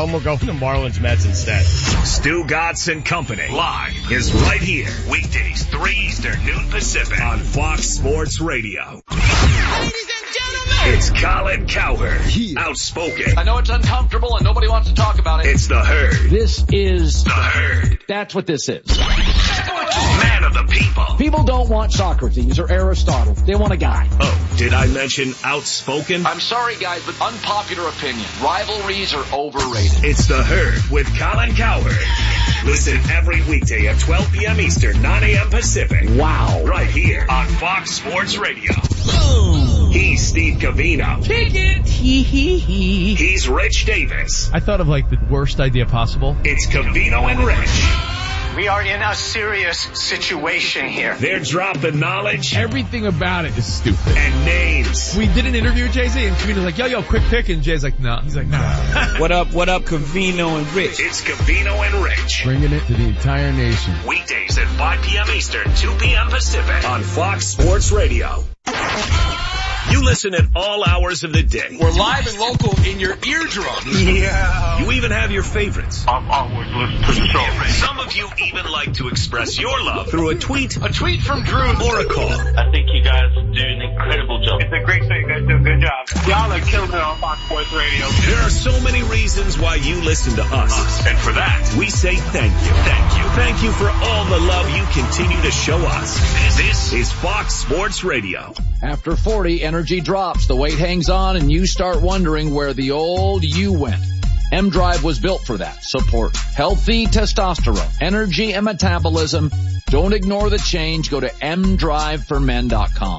them we're going to Marlins Mets instead. Stu Gatz and Company live is right here. Weekdays, 3 Eastern, noon Pacific on Fox Sports Radio. Ladies and gentlemen, it's Colin Cowherd. Outspoken. I know it's uncomfortable and nobody wants to talk about it. It's the Herd. This is the Herd. That's what this is. Man of the people. People don't want Socrates or Aristotle. They want a guy. Oh, did I mention outspoken? I'm sorry, guys, but unpopular opinion. Rivalries are overrated. It's the Herd with Colin Cowherd. Listen every weekday at 12 p.m. Eastern, 9 a.m. Pacific. Wow. Right here on Fox Sports Radio. Boom. He's Steve Covino. Kick it. He's Rich Davis. I thought of like the worst idea possible. It's Covino and Rich. We are in a serious situation here. They're dropping knowledge. Everything about it is stupid. And names. We did an interview with Jay-Z and Covino's like, yo, quick pick. And Jay's like, no. He's like, no. What up, Covino and Rich? It's Covino and Rich. Bringing it to the entire nation. Weekdays at 5 p.m. Eastern, 2 p.m. Pacific on Fox Sports Radio. You listen at all hours of the day. We're live and local in your eardrums. Yeah. You even have your favorites. I've always listened to the show. Some of you even like to express your love through a tweet. A tweet from Drew Or a call. I think you guys do an incredible job. It's a great show. You guys do a good job. Y'all are killing it on Fox Sports Radio. There are so many reasons why you listen to us. And for that, we say thank you. Thank you. Thank you for all the love you continue to show us. This is Fox Sports Radio. After 40, energy drops, the weight hangs on, and you start wondering where the old you went. M-Drive was built for that. Support healthy testosterone, energy, and metabolism. Don't ignore the change. Go to mdriveformen.com.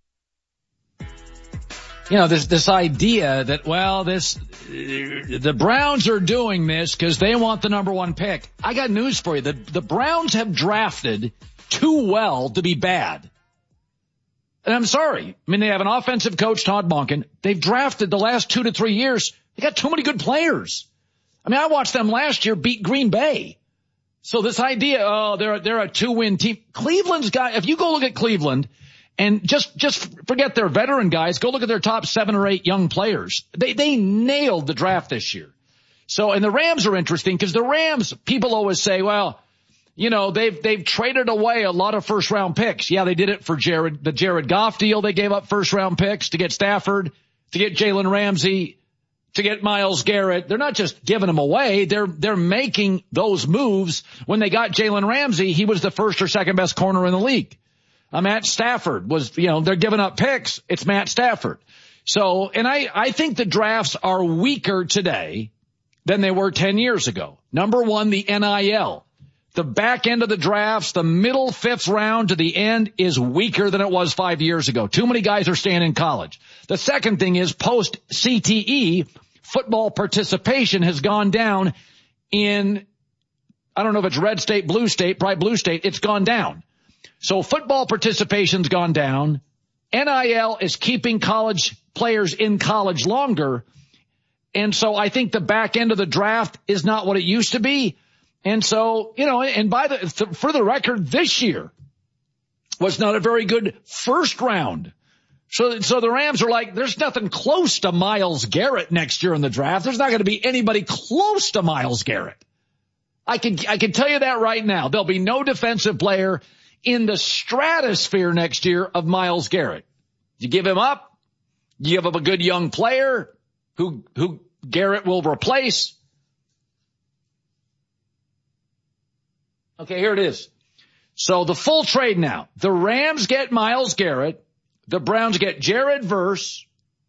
You know, this idea that, well, the Browns are doing this because they want the number one pick. I got news for you. The Browns have drafted too well to be bad. And I'm sorry. I mean, they have an offensive coach, Todd Monken. They've drafted the last 2 to 3 years. They got too many good players. I mean, I watched them last year beat Green Bay. So this idea, they're a 2-win team. Cleveland's got, if you go look at Cleveland and just forget their veteran guys, go look at their top 7 or 8 young players. They nailed the draft this year. So, and the Rams are interesting because the Rams, people always say, well, you know, they've traded away a lot of first round picks. Yeah, they did it for the Jared Goff deal. They gave up first round picks to get Stafford, to get Jalen Ramsey, to get Myles Garrett. They're not just giving them away. They're making those moves. When they got Jalen Ramsey, he was the first or second best corner in the league. Matt Stafford was, you know, they're giving up picks. It's Matt Stafford. So, and I think the drafts are weaker today than they were 10 years ago. Number one, the NIL. The back end of the drafts, the middle 5th round to the end is weaker than it was 5 years ago. Too many guys are staying in college. The second thing is post CTE, football participation has gone down in, I don't know if it's red state, blue state, probably blue state. It's gone down. So football participation's gone down. NIL is keeping college players in college longer. And so I think the back end of the draft is not what it used to be. And so, you know, and for the record, this year was not a very good first round. So the Rams are like, there's nothing close to Myles Garrett next year in the draft. There's not going to be anybody close to Myles Garrett. I can tell you that right now. There'll be no defensive player in the stratosphere next year of Myles Garrett. You give him up, you give up a good young player who Garrett will replace. Okay, here it is. So the full trade now. The Rams get Myles Garrett. The Browns get Jared Verse,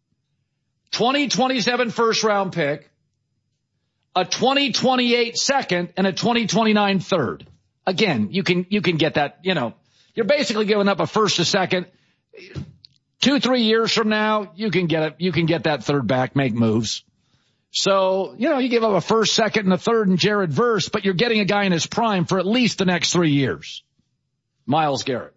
2027 first round pick, a 2028 second, and a 2029 third. Again, you can get that, you know, you're basically giving up a first, a second. 2-3 years from now, you can get that third back, make moves. So, you know, you give up a first, second, and a third in Jared Verse, but you're getting a guy in his prime for at least the next 3 years. Myles Garrett.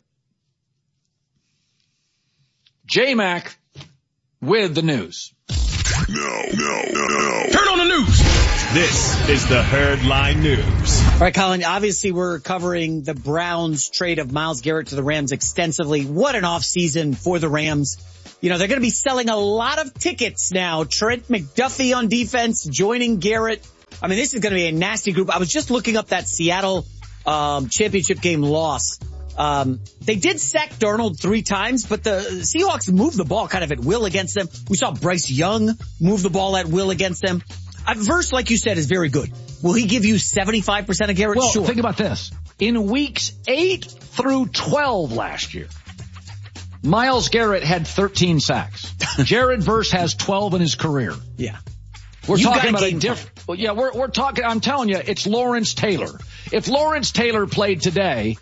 J-Mac with the news. No. Turn on the news. This is the Herdline News. All right, Colin, obviously we're covering the Browns trade of Myles Garrett to the Rams extensively. What an offseason for the Rams. You know, they're going to be selling a lot of tickets now. Trent McDuffie on defense, joining Garrett. I mean, this is going to be a nasty group. I was just looking up that Seattle championship game loss. They did sack Darnold 3 times, but the Seahawks moved the ball kind of at will against them. We saw Bryce Young move the ball at will against them. Verse, like you said, is very good. Will he give you 75% of Garrett? Well, sure. Think about this. In weeks 8 through 12 last year, Myles Garrett had 13 sacks. Jared Verse has 12 in his career. Yeah. We're talking about a different, well, yeah, we're talking, I'm telling you, it's Lawrence Taylor. If Lawrence Taylor played today,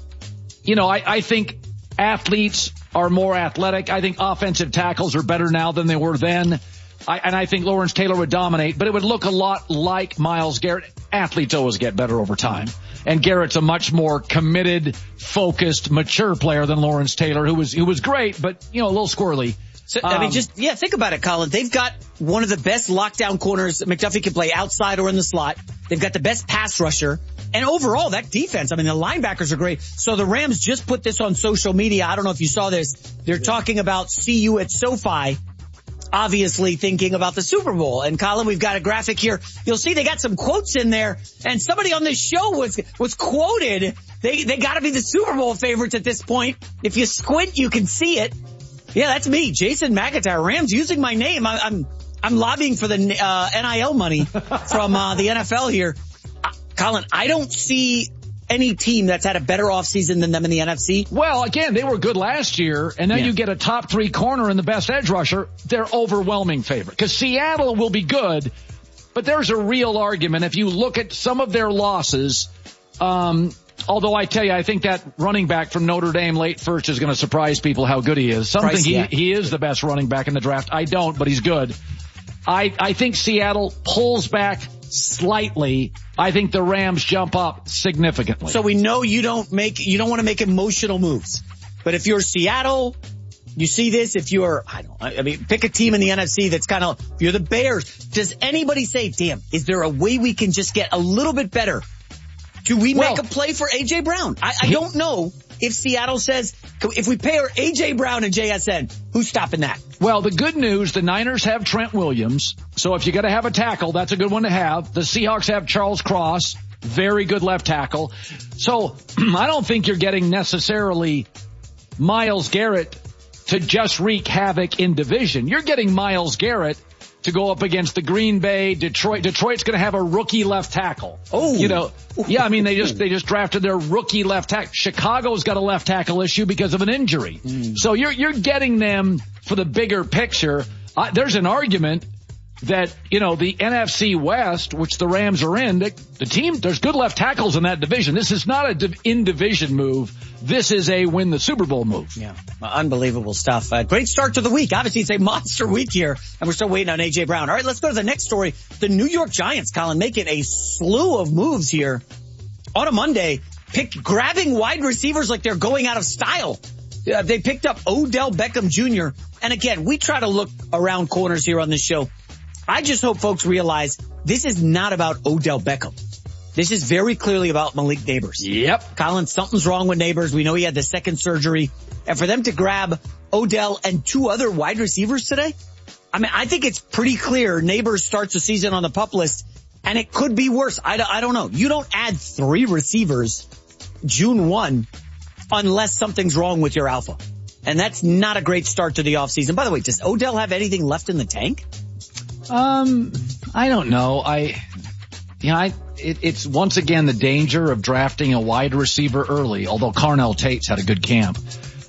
I think athletes are more athletic. I think offensive tackles are better now than they were then. I think Lawrence Taylor would dominate, but it would look a lot like Myles Garrett. Athletes always get better over time. And Garrett's a much more committed, focused, mature player than Lawrence Taylor, who was great, but, a little squirrely. So, think about it, Colin. They've got one of the best lockdown corners. McDuffie can play outside or in the slot. They've got the best pass rusher. And overall, that defense, the linebackers are great. So the Rams just put this on social media. I don't know if you saw this. They're talking about see you at SoFi, obviously thinking about the Super Bowl. And Colin, we've got a graphic here. You'll see they got some quotes in there. And somebody on this show was quoted. They gotta be the Super Bowl favorites at this point. If you squint, you can see it. Yeah, that's me, Jason McIntyre. Rams using my name. I'm lobbying for the NIL money from the NFL here. Colin, I don't see any team that's had a better offseason than them in the NFC. Well, again, they were good last year, and then you get a top 3 corner and the best edge rusher. They're overwhelming favorite. Because Seattle will be good, but there's a real argument. If you look at some of their losses, although I tell you, I think that running back from Notre Dame late first is going to surprise people how good he is. Some think he is the best running back in the draft. I don't, but he's good. I think Seattle pulls back slightly. I think the Rams jump up significantly. So we know you don't want to make emotional moves. But if you're Seattle, you see this. If you're, pick a team in the NFC that's if you're the Bears. Does anybody say, damn, is there a way we can just get a little bit better? Do we make a play for A.J. Brown? I don't know if Seattle says, if we pair A.J. Brown and JSN, who's stopping that? Well, the good news, the Niners have Trent Williams. So if you got to have a tackle, that's a good one to have. The Seahawks have Charles Cross, very good left tackle. So I don't think you're getting necessarily Myles Garrett to just wreak havoc in division. You're getting Myles Garrett to go up against the Green Bay, Detroit. Detroit's going to have a rookie left tackle. Oh, they just drafted their rookie left tackle. Chicago's got a left tackle issue because of an injury. So you're getting them for the bigger picture. There's an argument that, the NFC West, which the Rams are in, the team, there's good left tackles in that division. This is not a in-division move. This is a win the Super Bowl move. Yeah, unbelievable stuff. Great start to the week. Obviously, it's a monster week here, and we're still waiting on A.J. Brown. All right, let's go to the next story. The New York Giants, Colin, making a slew of moves here on a Monday, grabbing wide receivers like they're going out of style. They picked up Odell Beckham Jr., and again, we try to look around corners here on this show. I just hope folks realize this is not about Odell Beckham. This is very clearly about Malik Nabers. Yep. Colin, something's wrong with Nabers. We know he had the second surgery. And for them to grab Odell and 2 other wide receivers today, I think it's pretty clear Nabers starts the season on the PUP list, and it could be worse. I don't know. You don't add 3 receivers June 1 unless something's wrong with your alpha. And that's not a great start to the offseason. By the way, does Odell have anything left in the tank? I don't know. It's once again the danger of drafting a wide receiver early, although Carnell Tate's had a good camp.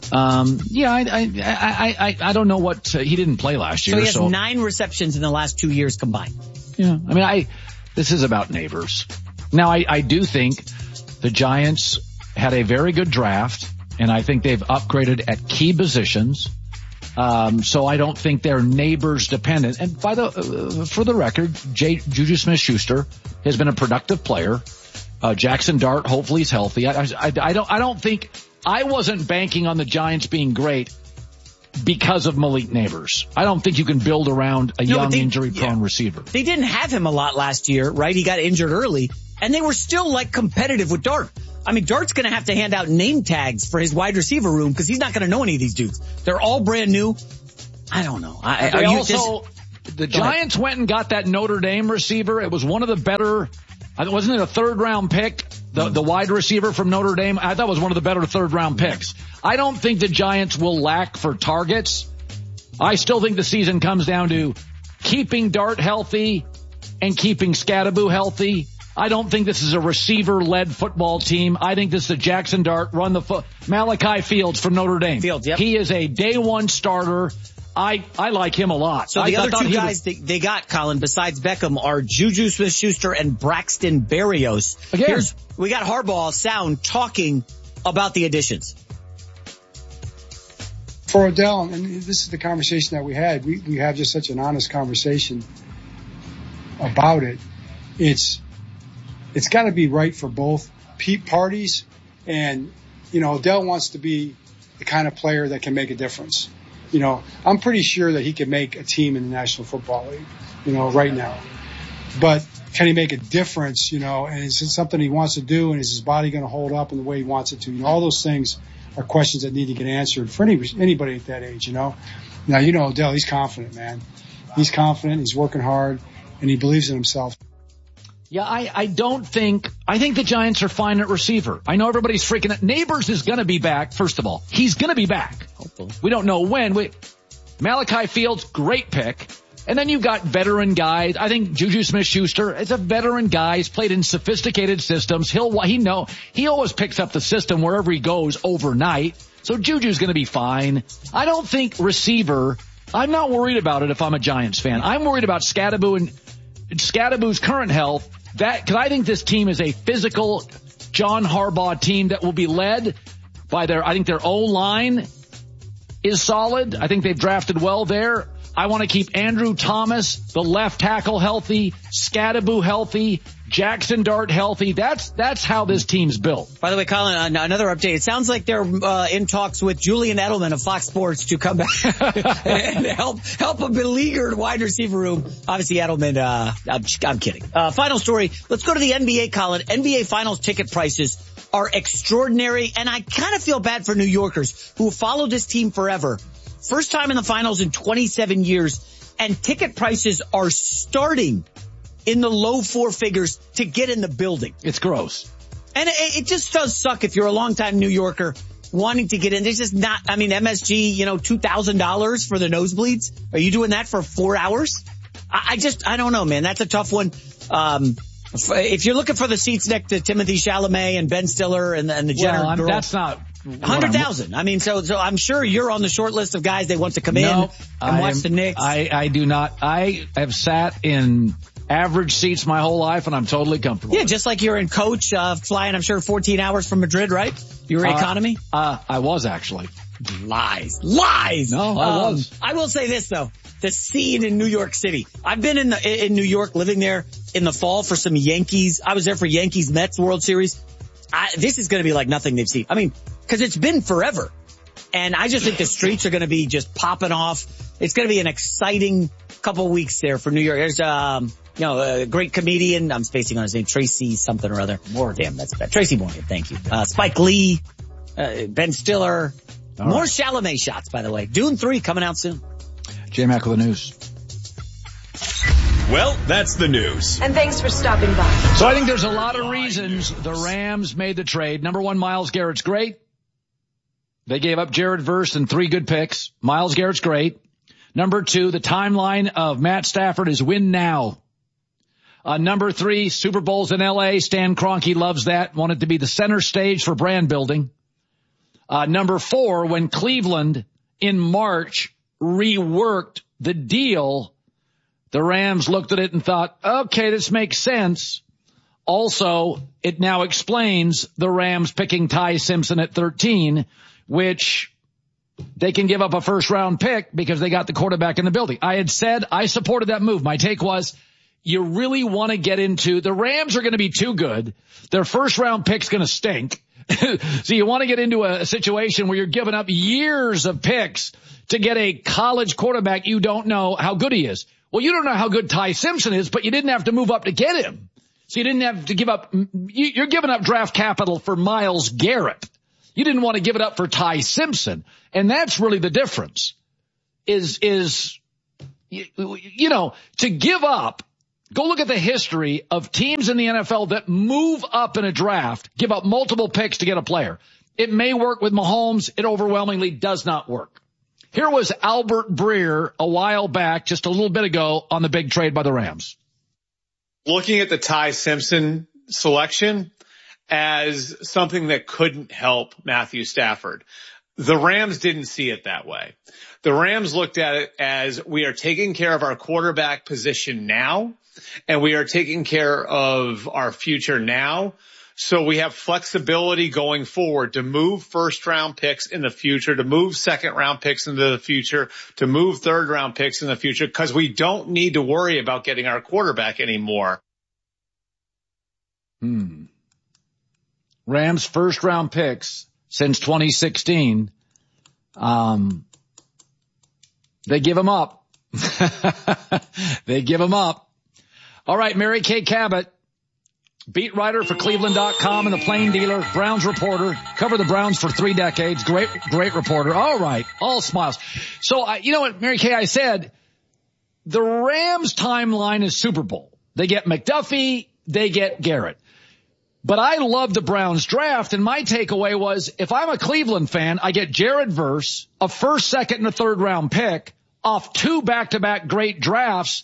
I don't know what, he didn't play last year. So he has 9 receptions in the last 2 years combined. Yeah. This is about Nabers. Now I do think the Giants had a very good draft, and I think they've upgraded at key positions. So I don't think they're Nabers dependent. And for the record, Juju Smith-Schuster has been a productive player. Jackson Dart, hopefully he's healthy. I don't think, I wasn't banking on the Giants being great because of Malik Nabers. I don't think you can build around a young injury-prone receiver. They didn't have him a lot last year, right? He got injured early, and they were still competitive with Dart. Dart's going to have to hand out name tags for his wide receiver room because he's not going to know any of these dudes. They're all brand new. I don't know. The Giants went and got that Notre Dame receiver. It was one of the better, wasn't it a third-round pick? The wide receiver from Notre Dame, I thought it was one of the better third-round picks. I don't think the Giants will lack for targets. I still think the season comes down to keeping Dart healthy and keeping Scadaboo healthy. I don't think this is a receiver-led football team. I think this is a Jackson Dart run the foot. Malachi Fields from Notre Dame. Fields, yep. He is a day one starter. I like him a lot. So the other two guys they got, Colin, besides Beckham, are Juju Smith-Schuster and Braxton Berrios. Again, we got Harbaugh Sound talking about the additions. For Odell, and this is the conversation that we had. We have just such an honest conversation about it. It's got to be right for both parties. And, Odell wants to be the kind of player that can make a difference. I'm pretty sure that he can make a team in the National Football League, right now. But can he make a difference, and is it something he wants to do, and is his body going to hold up in the way he wants it to? All those things are questions that need to get answered for anybody at that age, Now, Odell, he's confident, man. He's confident, he's working hard, and he believes in himself. Yeah, I think the Giants are fine at receiver. I know everybody's freaking out. Neighbors is going to be back, first of all. He's going to be back. Hopefully. We don't know when. Malachi Fields, great pick. And then you've got veteran guys. I think Juju Smith-Schuster is a veteran guy. He's played in sophisticated systems. He always picks up the system wherever he goes overnight. So Juju's going to be fine. I don't think receiver, I'm not worried about it if I'm a Giants fan. I'm worried about Scadaboo and Scadaboo's current health. Because I think this team is a physical John Harbaugh team that will be led by their O-line is solid. I think they've drafted well there. I want to keep Andrew Thomas, the left tackle, healthy, Scadaboo healthy, Jackson Dart healthy. That's how this team's built. By the way, Colin, another update. It sounds like they're in talks with Julian Edelman of Fox Sports to come back and help a beleaguered wide receiver room. Obviously, Edelman, I'm kidding. Final story. Let's go to the NBA, Colin. NBA Finals ticket prices are extraordinary, and I kind of feel bad for New Yorkers who have followed this team forever. First time in the finals in 27 years, and ticket prices are starting in the low four figures to get in the building. It's gross. And it just does suck if you're a longtime New Yorker wanting to get in. There's just not, MSG, $2,000 for the nosebleeds. Are you doing that for 4 hours? I don't know, man. That's a tough one. If you're looking for the seats next to Timothy Chalamet and Ben Stiller and the Jenner girl. That's not 100,000. So I'm sure you're on the short list of guys they want to come in and watch the Knicks. I do not. I have sat in average seats my whole life, and I'm totally comfortable. Yeah, just like you're in coach, flying, I'm sure 14 hours from Madrid, right? You were economy? I was actually. Lies. No, I was. I will say this though. The scene in New York City. I've been in New York, living there in the fall for some Yankees. I was there for Yankees Mets World Series. This is going to be like nothing they've seen. Because it's been forever. And I just think the streets are going to be just popping off. It's going to be an exciting couple weeks there for New York. There's, a great comedian. I'm spacing on his name. Tracy something or other. Morgan. Damn, that's bad. Tracy Morgan. Thank you. Spike Lee, Ben Stiller. More Chalamet shots, by the way. Dune 3 coming out soon. J-Mac with the news. Well, that's the news. And thanks for stopping by. So I think there's a lot of reasons the Rams made the trade. Number one, Myles Garrett's great. They gave up Jared Verse and 3 good picks. Myles Garrett's great. Number 2, the timeline of Matt Stafford is win now. Number 3, Super Bowls in L.A. Stan Kroenke loves that. Wanted to be the center stage for brand building. Number 4, when Cleveland in March reworked the deal, the Rams looked at it and thought, okay, this makes sense. Also, it now explains the Rams picking Ty Simpson at 13, which they can give up a first-round pick because they got the quarterback in the building. I had said I supported that move. My take was you really want to get into – the Rams are going to be too good. Their first-round pick's going to stink. So you want to get into a situation where you're giving up years of picks to get a college quarterback you don't know how good he is. Well, you don't know how good Ty Simpson is, but you didn't have to move up to get him. So you didn't have to give up – you're giving up draft capital for Myles Garrett. You didn't want to give it up for Ty Simpson. And that's really the difference is you know, to give up, go look at the history of teams in the NFL that move up in a draft, give up multiple picks to get a player. It may work with Mahomes. It overwhelmingly does not work. Here was Albert Breer a while back, just a little bit ago, on the big trade by the Rams. Looking at the Ty Simpson selection as something that couldn't help Matthew Stafford. The Rams didn't see it that way. The Rams looked at it as we are taking care of our quarterback position now, and we are taking care of our future now. So we have flexibility going forward to move first-round picks in the future, to move second-round picks into the future, to move third-round picks in the future, because we don't need to worry about getting our quarterback anymore. Rams first-round picks since 2016. They give them up. They give them up. All right, Mary Kay Cabot, beat writer for Cleveland.com and the Plain Dealer, Browns reporter, covered the Browns for 3 decades. Great reporter. All right. All smiles. So, you know what, Mary Kay, I said, the Rams timeline is Super Bowl. They get McDuffie, they get Garrett. But I love the Browns draft, and my takeaway was, if I'm a Cleveland fan, I get Jared Verse, a first, second, and a third round pick off 2 back-to-back great drafts.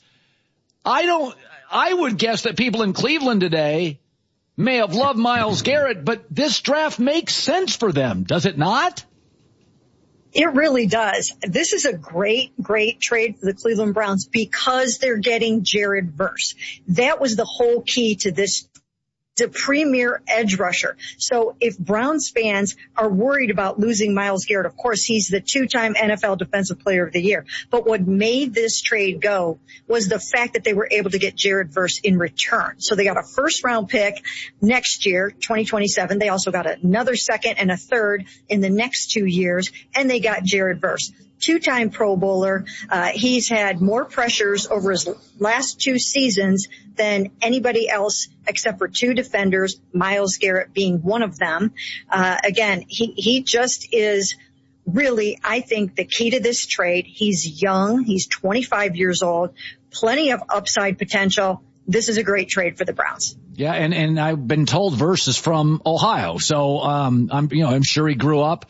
I would guess that people in Cleveland today may have loved Myles Garrett, but this draft makes sense for them, does it not? It really does. This is a great trade for the Cleveland Browns because they're getting Jared Verse. That was the whole key to this, the premier edge rusher. So if Browns fans are worried about losing Myles Garrett, of course, he's the 2-time NFL Defensive Player of the Year. But what made this trade go was the fact that they were able to get Jared Verse in return. So they got a first-round pick next year, 2027. They also got another second and a third in the next 2 years, and they got Jared Verse. 2-time Pro Bowler. He's had more pressures over his last 2 seasons than anybody else except for 2 defenders, Myles Garrett being one of them. Again, he just is really, I think, the key to this trade. He's young. He's 25 years old. Plenty of upside potential. This is a great trade for the Browns. Yeah, and I've been told Verse is from Ohio, so I'm sure he grew up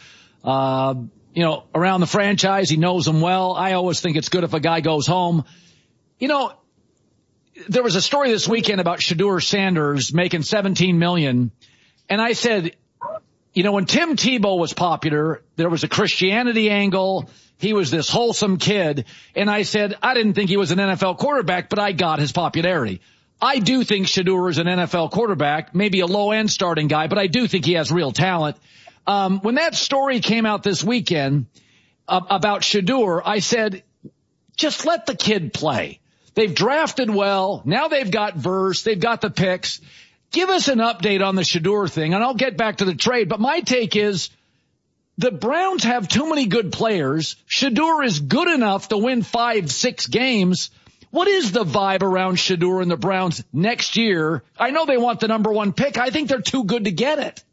around the franchise. He knows them well. I always think it's good if a guy goes home. You know, there was a story this weekend about Shedeur Sanders making $17 million. And I said, you know, when Tim Tebow was popular, there was a Christianity angle. He was this wholesome kid. And I said, I didn't think he was an NFL quarterback, but I got his popularity. I do think Shedeur is an NFL quarterback, maybe a low-end starting guy, but I do think he has real talent. When that story came out this weekend about Shedeur, I said, just let the kid play. They've drafted well. Now they've got Verse. They've got the picks. Give us an update on the Shedeur thing, and I'll get back to the trade. But my take is the Browns have too many good players. Shedeur is good enough to win 5-6 games. What is the vibe around Shedeur and the Browns next year? I know they want the number 1 pick. I think they're too good to get it.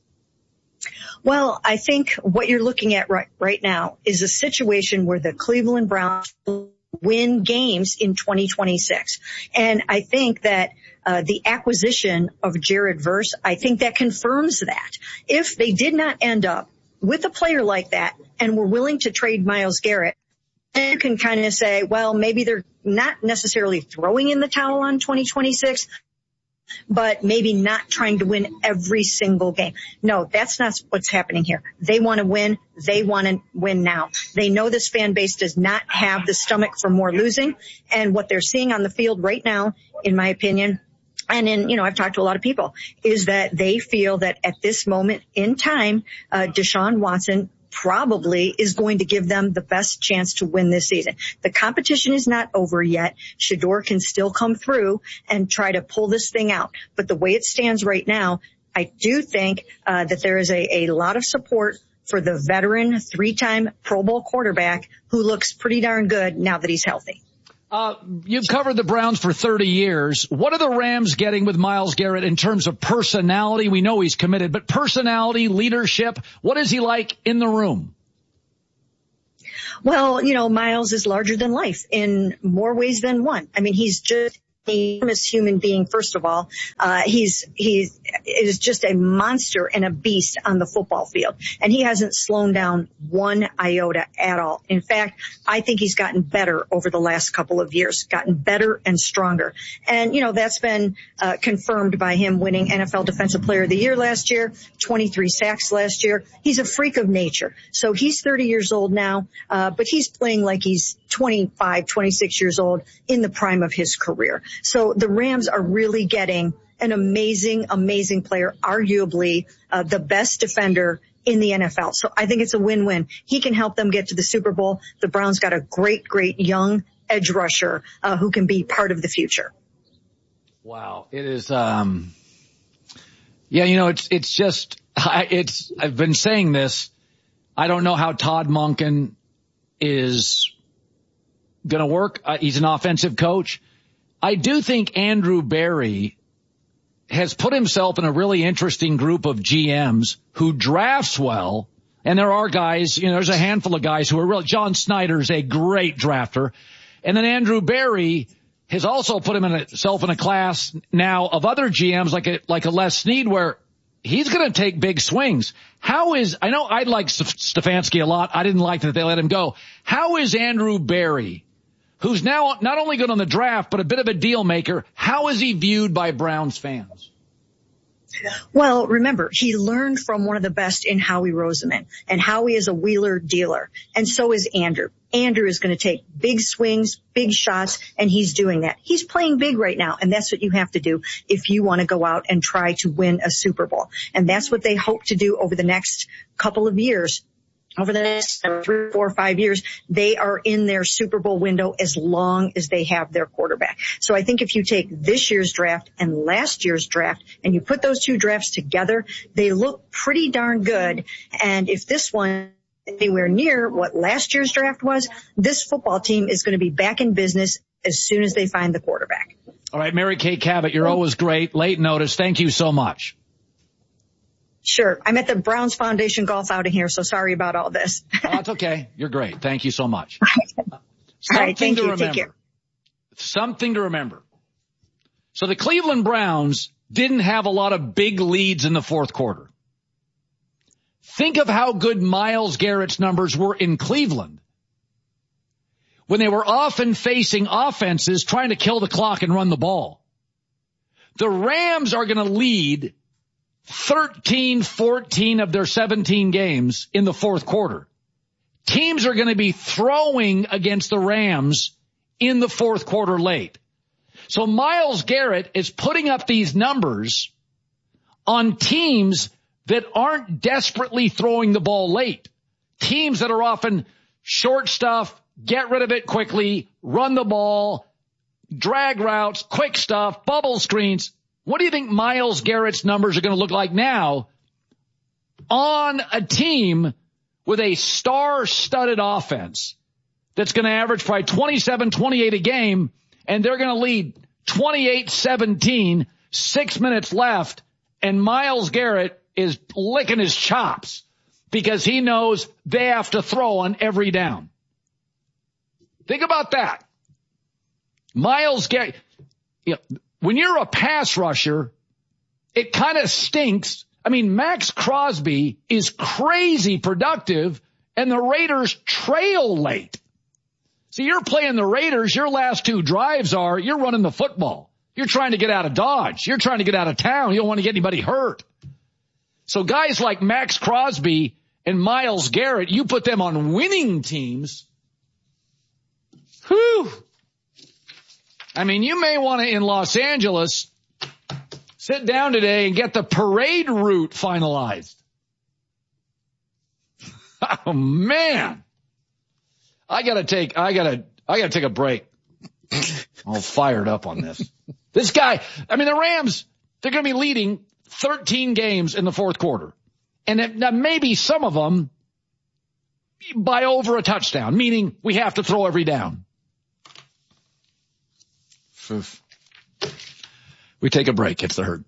Well, I think what you're looking at right now is a situation where the Cleveland Browns win games in 2026. And I think that the acquisition of Jared Verse, I think that confirms that. If they did not end up with a player like that and were willing to trade Myles Garrett, then you can kind of say, well, maybe they're not necessarily throwing in the towel on 2026, but maybe not trying to win every single game. No, that's not what's happening here. They want to win. They want to win now. They know this fan base does not have the stomach for more losing. And what they're seeing on the field right now, in my opinion, and I've talked to a lot of people, is that they feel that at this moment in time, Deshaun Watson probably is going to give them the best chance to win this season. The competition is not over yet. Shedeur can still come through and try to pull this thing out. But the way it stands right now, I do think that there is a lot of support for the veteran 3-time Pro Bowl quarterback who looks pretty darn good now that he's healthy. You've covered the Browns for 30 years. What are the Rams getting with Myles Garrett in terms of personality? We know he's committed, but personality, leadership, what is he like in the room? Well, Miles is larger than life in more ways than one. I mean, he's just a human being, first of all. He is just a monster and a beast on the football field. And he hasn't slowed down one iota at all. In fact, I think he's gotten better over the last couple of years, gotten better and stronger. And, that's been confirmed by him winning NFL Defensive Player of the Year last year, 23 sacks last year. He's a freak of nature. So he's 30 years old now, but he's playing like he's 25, 26 years old in the prime of his career. So the Rams are really getting an amazing, amazing player, arguably the best defender in the NFL. So I think it's a win-win. He can help them get to the Super Bowl. The Browns got a great, great young edge rusher who can be part of the future. Wow. It is, it's just, I've been saying this. I don't know how Todd Monken is going to work. He's an offensive coach. I do think Andrew Berry has put himself in a really interesting group of GMs who drafts well. And there are guys, there's a handful of guys who are real. John Snyder's a great drafter. And then Andrew Berry has also put himself in a class now of other GMs like a Les Snead, where he's going to take big swings. I know I like Stefanski a lot. I didn't like that they let him go. How is Andrew Berry, who's now not only good on the draft, but a bit of a deal maker, how is he viewed by Browns fans? Well, remember, he learned from one of the best in Howie Roseman, and Howie is a wheeler dealer, and so is Andrew. Andrew is going to take big swings, big shots, and he's doing that. He's playing big right now, and that's what you have to do if you want to go out and try to win a Super Bowl. And that's what they hope to do over the next couple of years. Over the next 3, 4, 5 years, they are in their Super Bowl window as long as they have their quarterback. So I think if you take this year's draft and last year's draft and you put those two drafts together, they look pretty darn good. And if this one is anywhere near what last year's draft was, this football team is going to be back in business as soon as they find the quarterback. All right, Mary Kay Cabot, you're always great. Late notice. Thank you so much. Sure. I'm at the Browns Foundation golf outing here, so sorry about all this. Oh, that's okay. You're great. Thank you so much. All right, thank you. Take care. Something to remember. So the Cleveland Browns didn't have a lot of big leads in the fourth quarter. Think of how good Myles Garrett's numbers were in Cleveland when they were often facing offenses trying to kill the clock and run the ball. The Rams are going to lead 13-14 of their 17 games in the fourth quarter. Teams are going to be throwing against the Rams in the fourth quarter late. So Myles Garrett is putting up these numbers on teams that aren't desperately throwing the ball late. Teams that are often short stuff, get rid of it quickly, run the ball, drag routes, quick stuff, bubble screens. What do you think Myles Garrett's numbers are going to look like now on a team with a star-studded offense that's going to average probably 27, 28 a game, and they're going to lead 28-17, 6 minutes left, and Myles Garrett is licking his chops because he knows they have to throw on every down. Think about that. Myles Garrett, when you're a pass rusher, it kind of stinks. I mean, Max Crosby is crazy productive, and the Raiders trail late. So you're playing the Raiders. Your last two drives you're running the football. You're trying to get out of Dodge. You're trying to get out of town. You don't want to get anybody hurt. So guys like Max Crosby and Myles Garrett, you put them on winning teams. Whew. I mean, you may want to, in Los Angeles, sit down today and get the parade route finalized. Oh, man. I gotta take a break. I'm all fired up on this. This guy, I mean, the Rams, they're going to be leading 13 games in the fourth quarter. And maybe some of them by over a touchdown, meaning we have to throw every down. We take a break. It's the Herd.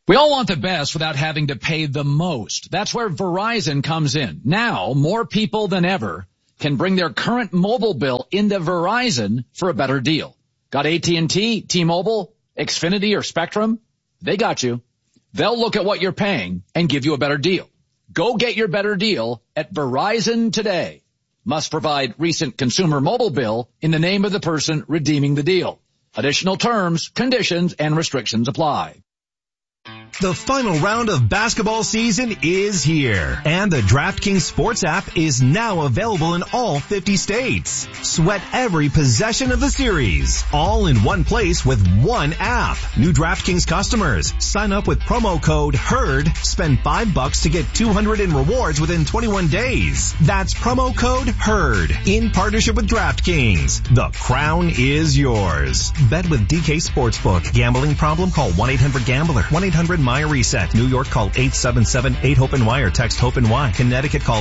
We all want the best without having to pay the most. That's where Verizon comes in. Now, more people than ever can bring their current mobile bill into Verizon for a better deal. Got AT&T, T-Mobile, Xfinity, or Spectrum? They got you. They'll look at what you're paying and give you a better deal. Go get your better deal at Verizon today. Must provide recent consumer mobile bill in the name of the person redeeming the deal. Additional terms, conditions, and restrictions apply. The final round of basketball season is here, and the DraftKings Sports app is now available in all 50 states. Sweat every possession of the series, all in one place with one app. New DraftKings customers, sign up with promo code HERD, spend $5 to get $200 in rewards within 21 days. That's promo code HERD, in partnership with DraftKings. The crown is yours. Bet with DK Sportsbook. Gambling problem? Call 1-800-GAMBLER. 1-800-MY-RESET. New York, call 877-8-HOPE-NY or text HOPE-NY. Connecticut, call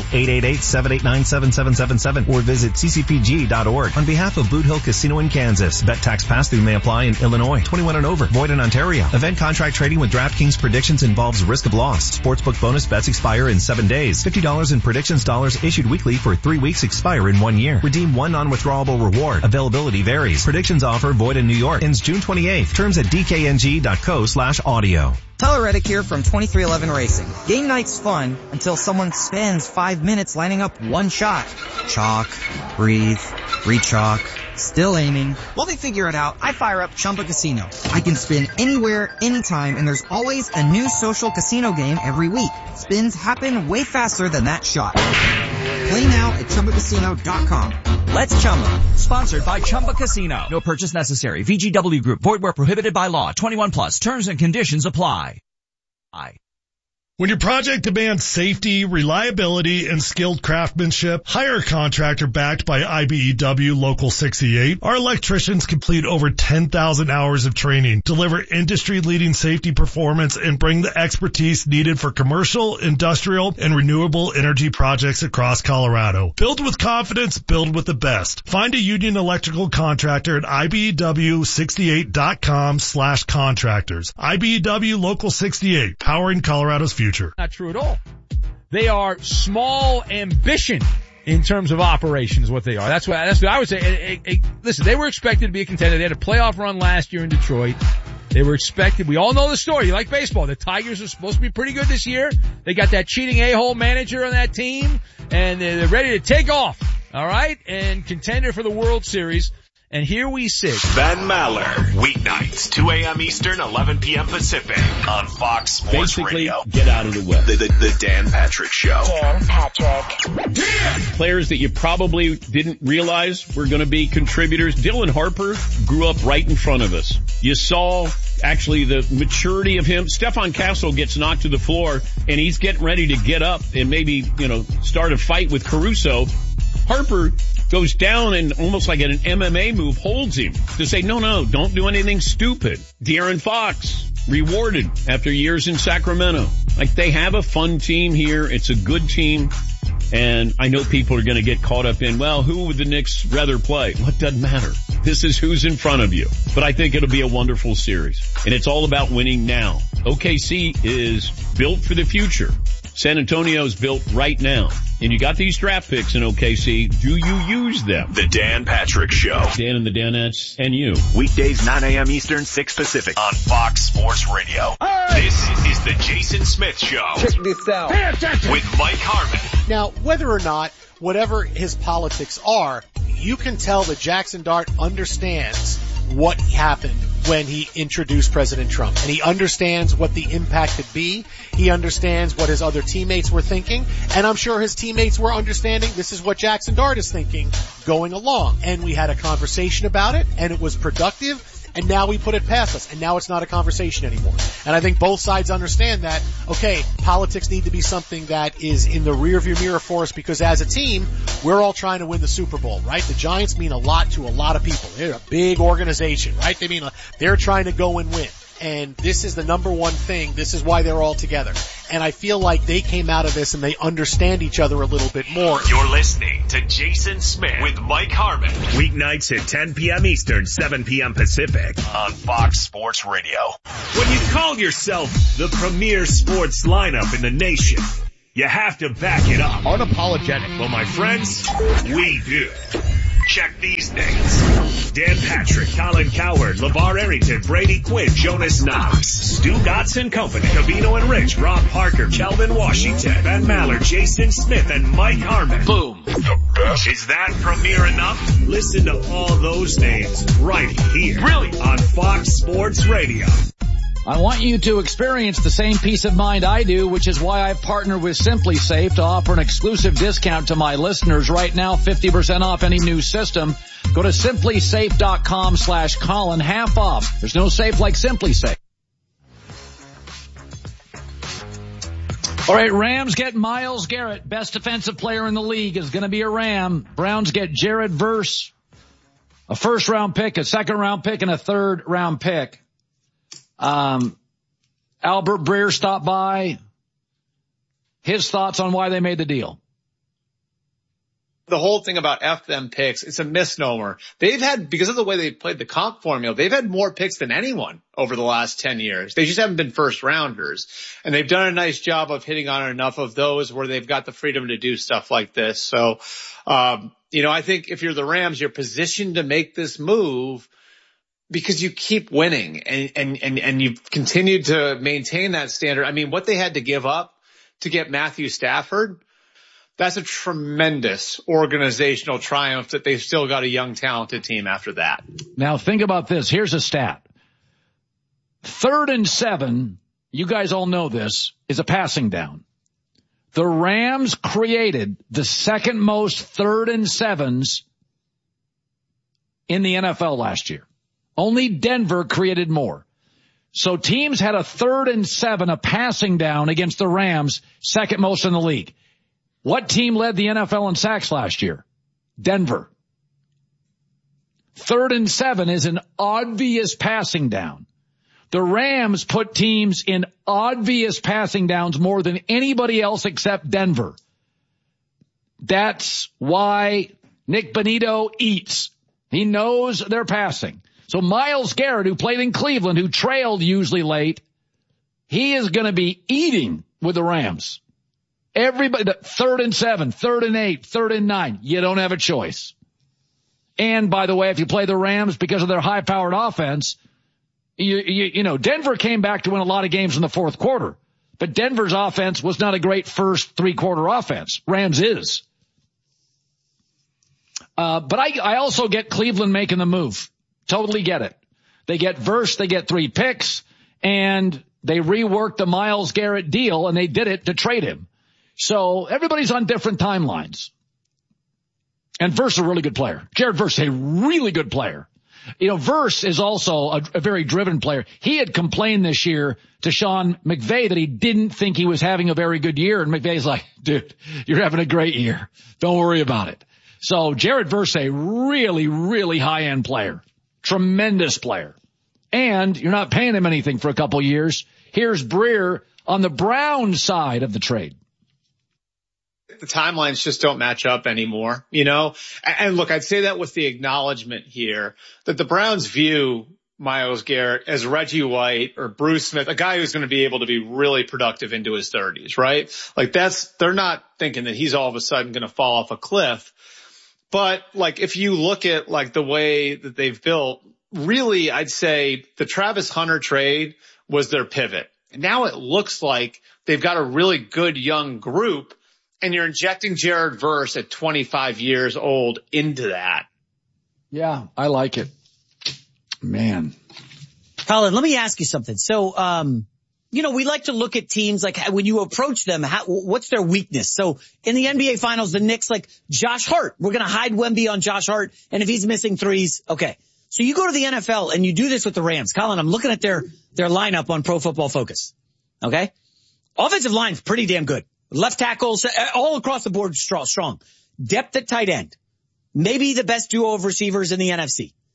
888-789-7777 or visit ccpg.org. On behalf of Boot Hill Casino in Kansas, bet tax pass-through may apply in Illinois. 21 and over. Void in Ontario. Event contract trading with DraftKings predictions involves risk of loss. Sportsbook bonus bets expire in 7 days. $50 in predictions dollars issued weekly for 3 weeks, expire in 1 year. Redeem one non-withdrawable reward. Availability varies. Predictions offer void in New York. Ends June 28th. Terms at dkng.co/audio. Tyler Reddick here from 2311 Racing. Game night's fun until someone spends 5 minutes lining up one shot. Chalk, breathe, re-chalk, still aiming. While they figure it out, I fire up Chumba Casino. I can spin anywhere, anytime, and there's always a new social casino game every week. Spins happen way faster than that shot. Play now at ChumbaCasino.com. Let's Chumba. Sponsored by Chumba Casino. No purchase necessary. VGW Group. Void where prohibited by law. 21 plus. Terms and conditions apply. When your project demands safety, reliability, and skilled craftsmanship, hire a contractor backed by IBEW Local 68. Our electricians complete over 10,000 hours of training, deliver industry-leading safety performance, and bring the expertise needed for commercial, industrial, and renewable energy projects across Colorado. Build with confidence, build with the best. Find a union electrical contractor at IBEW68.com/contractors. IBEW Local 68, powering Colorado's future. Not true at all. They are small ambition in terms of operation is what they are. That's what I would say. Listen, they were expected to be a contender. They had a playoff run last year in Detroit. They were expected. We all know the story. You like baseball. The Tigers are supposed to be pretty good this year. They got that cheating a-hole manager on that team, and they're ready to take off. All right? And contender for the World Series. And here we sit. Van Maller, weeknights, 2 a.m. Eastern, 11 p.m. Pacific, on Fox Sports Radio. Get out of the way. The Dan Patrick Show. Dan Patrick. Dan! Players that you probably didn't realize were going to be contributors. Dylan Harper grew up right in front of us. You saw actually the maturity of him. Stefan Castle gets knocked to the floor, and he's getting ready to get up and maybe, start a fight with Caruso. Harper goes down and almost like an MMA move holds him to say, no, don't do anything stupid. De'Aaron Fox rewarded after years in Sacramento. Like, they have a fun team here. It's a good team. And I know people are going to get caught up in, well, who would the Knicks rather play? Well, it doesn't matter. This is who's in front of you. But I think it'll be a wonderful series. And it's all about winning now. OKC is built for the future. San Antonio's built right now. And you got these draft picks in OKC. Do you use them? The Dan Patrick Show. Dan and the Danettes and you. Weekdays 9 a.m. Eastern, 6 Pacific on Fox Sports Radio. Right. This is the Jason Smith Show. Check this out. With Mike Harmon. Now, whether or not, whatever his politics are, you can tell that Jackson Dart understands what happened when he introduced President Trump. And he understands what the impact could be. He understands what his other teammates were thinking. And I'm sure his teammates were understanding this is what Jackson Dart is thinking going along. And we had a conversation about it, and it was productive. And now we put it past us, and now it's not a conversation anymore. And I think both sides understand that, okay, politics need to be something that is in the rearview mirror for us, because as a team, we're all trying to win the Super Bowl, right? The Giants mean a lot to a lot of people. They're a big organization, right? They're trying to go and win. and this is the number one thing. This is why they're all together. And I feel like they came out of this and they understand each other a little bit more. You're listening to Jason Smith with Mike Harmon. Weeknights at 10 p.m. Eastern, 7 p.m. Pacific on Fox Sports Radio. When you call yourself the premier sports lineup in the nation, you have to back it up. Unapologetic. Well, my friends, we do. Check these names. Dan Patrick, Colin Cowherd, LeVar Arrington, Brady Quinn, Jonas Knox, Stu Dotson Company, Cavino and Rich, Rob Parker, Kelvin Washington, Ben Maller, Jason Smith, and Mike Harmon. Boom. The best. Is that premier enough? Listen to all those names right here. Really? On Fox Sports Radio. I want you to experience the same peace of mind I do, which is why I've partnered with SimpliSafe to offer an exclusive discount to my listeners right now, 50% off any new system. Go to simplysafe.com/Colin, half off. There's no safe like SimpliSafe. All right, Rams get Myles Garrett, best defensive player in the league, is going to be a Ram. Browns get Jared Verse, a first-round pick, a second-round pick, and a third-round pick. Albert Breer stopped by. His thoughts on why they made the deal. The whole thing about F them picks, it's a misnomer. They've had, because of the way they played the comp formula, they've had more picks than anyone over the last 10 years. They just haven't been first rounders. And they've done a nice job of hitting on enough of those where they've got the freedom to do stuff like this. So, I think if you're the Rams, you're positioned to make this move because you keep winning and you've continued to maintain that standard. I mean, what they had to give up to get Matthew Stafford, that's a tremendous organizational triumph that they've still got a young, talented team after that. Now think about this. Here's a stat. 3rd and 7, you guys all know this, is a passing down. The Rams created the second most 3rd and 7s in the NFL last year. Only Denver created more. So teams had a 3rd and 7, a passing down against the Rams, second most in the league. What team led the NFL in sacks last year? Denver. 3rd and 7 is an obvious passing down. The Rams put teams in obvious passing downs more than anybody else except Denver. That's why Nick Bonito eats. He knows they're passing. So Myles Garrett, who played in Cleveland, who trailed usually late, he is going to be eating with the Rams. Everybody, 3rd and 7, 3rd and 8, 3rd and 9, you don't have a choice. And by the way, if you play the Rams because of their high-powered offense, you know, Denver came back to win a lot of games in the fourth quarter, but Denver's offense was not a great first three-quarter offense. Rams is. But I also get Cleveland making the move. Totally get it. They get Verse, they get 3 picks, and they reworked the Myles Garrett deal, and they did it to trade him. So everybody's on different timelines. And Verse is a really good player. Jared Verse is a really good player. You know, Verse is also a very driven player. He had complained this year to Sean McVay that he didn't think he was having a very good year, and McVay's like, dude, you're having a great year. Don't worry about it. So Jared Verse, a really, really high-end player. Tremendous player. And you're not paying him anything for a couple years. Here's Breer on the Browns side of the trade. The timelines just don't match up anymore, you know? And look, I'd say that with the acknowledgement here that the Browns view Myles Garrett as Reggie White or Bruce Smith, a guy who's going to be able to be really productive into his 30s, right? Like they're not thinking that he's all of a sudden going to fall off a cliff. But like, if you look at like the way that they've built, really, I'd say the Travis Hunter trade was their pivot. And now it looks like they've got a really good young group, and you're injecting Jared Verse at 25 years old into that. Yeah, I like it. Man. Colin, let me ask you something. So, you know, we like to look at teams like when you approach them, what's their weakness? So in the NBA Finals, the Knicks, like Josh Hart, we're going to hide Wemby on Josh Hart. And if he's missing threes, okay. So you go to the NFL and you do this with the Rams. Colin, I'm looking at their lineup on Pro Football Focus. Okay. Offensive line's pretty damn good. Left tackles all across the board strong. Depth at tight end. Maybe the best duo of receivers in the NFC.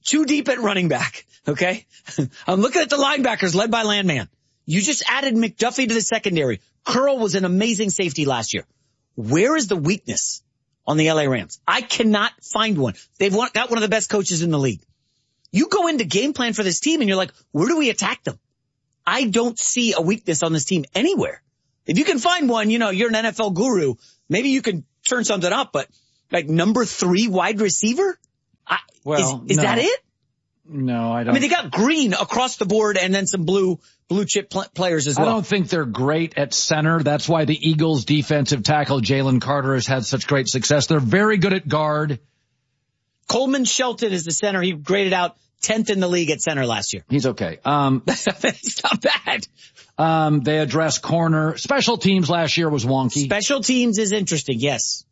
too deep at running back. Okay. I'm looking at the linebackers led by Landman. You just added McDuffie to the secondary. Curl was an amazing safety last year. Where is the weakness on the LA Rams? I cannot find one. They've got one of the best coaches in the league. You go into game plan for this team and you're like, where do we attack them? I don't see a weakness on this team anywhere. If you can find one, you're an NFL guru. Maybe you can turn something up, but like number 3 wide receiver? Is that it? No, I don't. I mean, they got Green across the board and then some blue chip players as well. I don't think they're great at center. That's why the Eagles defensive tackle Jalen Carter has had such great success. They're very good at guard. Coleman Shelton is the center. He graded out 10th in the league at center last year. He's okay. It's not bad. They address corner. Special teams last year was wonky. Special teams is interesting. Yes.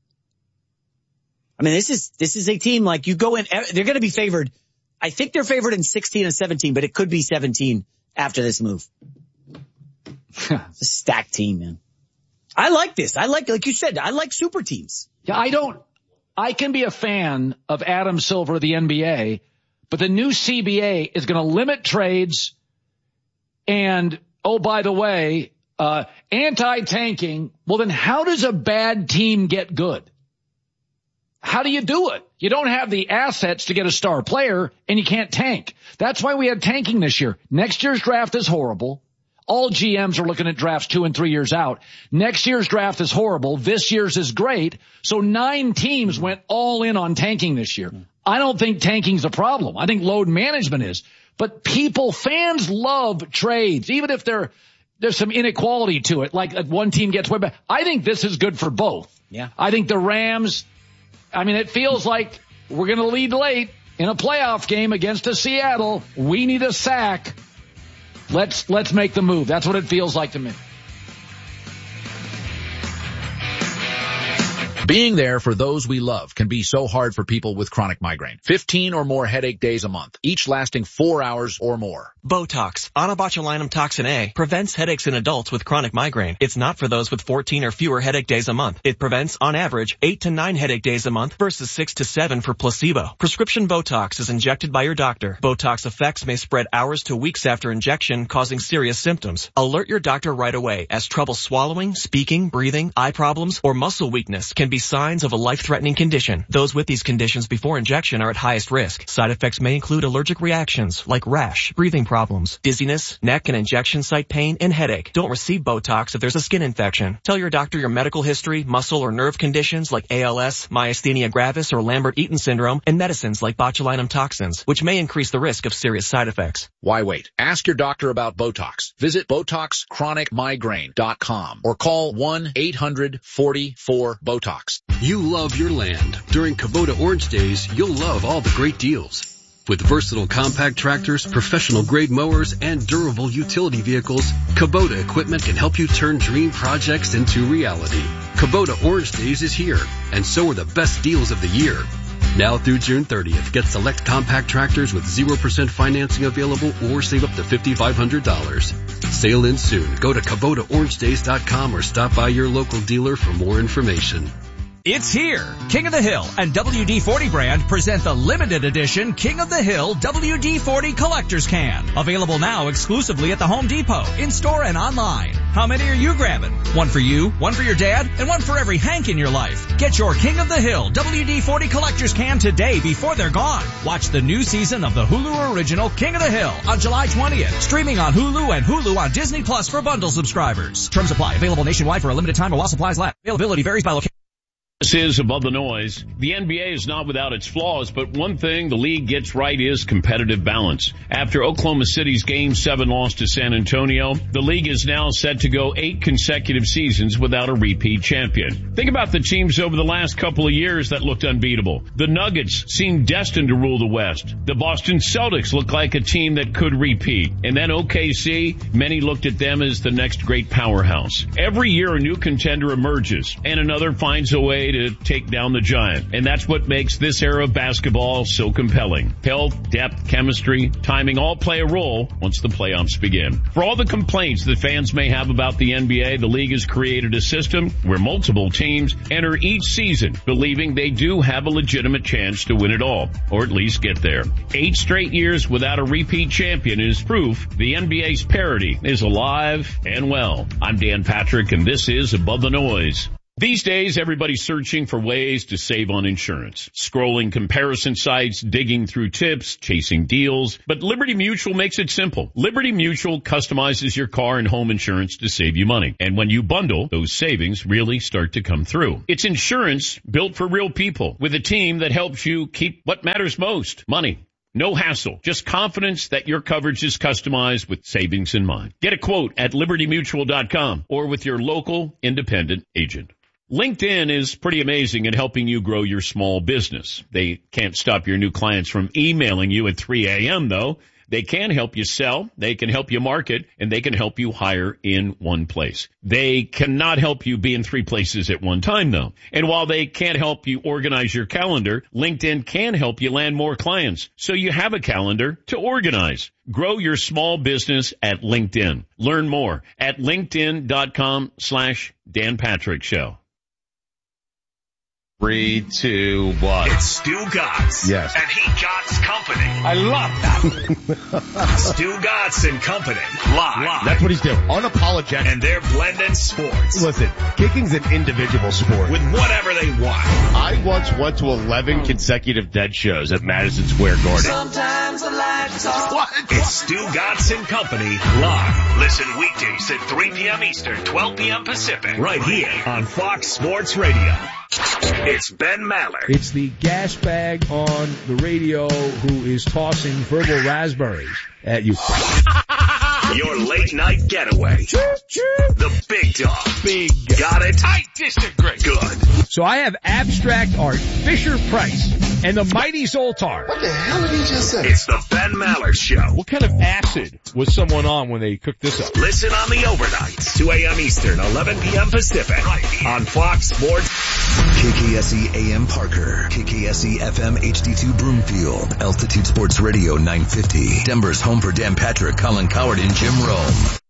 I mean, this is a team like you go in, they're going to be favored. I think they're favored in 16 and 17, but it could be 17 after this move. It's a stacked team, man. I like this. Like you said, I like super teams. Yeah, I can be a fan of Adam Silver, the NBA, but the new CBA is going to limit trades and, oh, by the way, anti-tanking. Well, then how does a bad team get good? How do you do it? You don't have the assets to get a star player, and you can't tank. That's why we had tanking this year. Next year's draft is horrible. All GMs are looking at drafts 2 and 3 years out. Next year's draft is horrible. This year's is great. So 9 teams went all in on tanking this year. I don't think tanking's a problem. I think load management is. But fans love trades, even if there's some inequality to it, like one team gets way back. I think this is good for both. Yeah. I think the Rams, it feels like we're going to lead late in a playoff game against Seattle. We need a sack. Let's make the move. That's what it feels like to me. Being there for those we love can be so hard for people with chronic migraine. 15 or more headache days a month, each lasting 4 hours or more. Botox, onabotulinum toxin A, prevents headaches in adults with chronic migraine. It's not for those with 14 or fewer headache days a month. It prevents, on average, 8 to 9 headache days a month versus 6 to 7 for placebo. Prescription Botox is injected by your doctor. Botox effects may spread hours to weeks after injection, causing serious symptoms. Alert your doctor right away, as trouble swallowing, speaking, breathing, eye problems, or muscle weakness can be signs of a life-threatening condition. Those with these conditions before injection are at highest risk. Side effects may include allergic reactions like rash, breathing problems, dizziness, neck and injection site pain, and headache. Don't receive Botox if there's a skin infection. Tell your doctor your medical history, muscle or nerve conditions like ALS, myasthenia gravis, or Lambert-Eaton syndrome, and medicines like botulinum toxins, which may increase the risk of serious side effects. Why wait? Ask your doctor about Botox. Visit BotoxChronicMigraine.com or call 1-800-44-BOTOX. You love your land. During Kubota Orange Days, you'll love all the great deals. With versatile compact tractors, professional grade mowers, and durable utility vehicles, Kubota equipment can help you turn dream projects into reality. Kubota Orange Days is here, and so are the best deals of the year. Now through June 30th, get select compact tractors with 0% financing available or save up to $5,500. Sale ends soon. Go to KubotaOrangeDays.com or stop by your local dealer for more information. It's here. King of the Hill and WD-40 brand present the limited edition King of the Hill WD-40 Collector's Can. Available now exclusively at the Home Depot, in-store and online. How many are you grabbing? One for you, one for your dad, and one for every Hank in your life. Get your King of the Hill WD-40 Collector's Can today before they're gone. Watch the new season of the Hulu original King of the Hill on July 20th. Streaming on Hulu and Hulu on Disney Plus for bundle subscribers. Terms apply. Available nationwide for a limited time while supplies last. Availability varies by location. This is Above the Noise. The NBA is not without its flaws, but one thing the league gets right is competitive balance. After Oklahoma City's Game 7 loss to San Antonio, the league is now set to go 8 consecutive seasons without a repeat champion. Think about the teams over the last couple of years that looked unbeatable. The Nuggets seemed destined to rule the West. The Boston Celtics looked like a team that could repeat. And then OKC, many looked at them as the next great powerhouse. Every year a new contender emerges, and another finds a way to take down the Giant. And that's what makes this era of basketball so compelling. Health, depth, chemistry, timing all play a role once the playoffs begin. For all the complaints that fans may have about the NBA, the league has created a system where multiple teams enter each season believing they do have a legitimate chance to win it all, or at least get there. 8 straight years without a repeat champion is proof the NBA's parity is alive and well. I'm Dan Patrick, and this is Above the Noise. These days, everybody's searching for ways to save on insurance. Scrolling comparison sites, digging through tips, chasing deals. But Liberty Mutual makes it simple. Liberty Mutual customizes your car and home insurance to save you money. And when you bundle, those savings really start to come through. It's insurance built for real people with a team that helps you keep what matters most, money. No hassle, just confidence that your coverage is customized with savings in mind. Get a quote at libertymutual.com or with your local independent agent. LinkedIn is pretty amazing at helping you grow your small business. They can't stop your new clients from emailing you at 3 a.m. though. They can help you sell, they can help you market, and they can help you hire in one place. They cannot help you be in 3 places at one time, though. And while they can't help you organize your calendar, LinkedIn can help you land more clients, so you have a calendar to organize. Grow your small business at LinkedIn. Learn more at linkedin.com/Dan Patrick Show. 3, 2, 1. It's Stu Gatz. Yes. And he Gatz Company. I love that. Stu Gatz and Company. Live. That's what he's doing. Unapologetic. And they're blending sports. Listen, kicking's an individual sport. With whatever they want. I once went to 11 consecutive dead shows at Madison Square Garden. Sometimes I like to talk. What? It's Stu Gatz and Company. Live. Listen weekdays at 3 p.m. Eastern, 12 p.m. Pacific. Right here on Fox Sports Radio. It's Ben Maller. It's the gas bag on the radio who is tossing verbal raspberries at you. Your late night getaway. The big dog. Got it? I disagree. Good. So I have abstract art, Fisher Price, and the mighty Zoltar. What the hell did he just say? It's the Ben Maller Show. What kind of acid was someone on when they cooked this up? Listen on the overnights, 2 a.m. Eastern, 11 p.m. Pacific, right here on Fox Sports. KKSE AM Parker, KKSE FM HD2 Broomfield, Altitude Sports Radio 950, Denver's home for Dan Patrick, Colin Coward, and Jim Rome.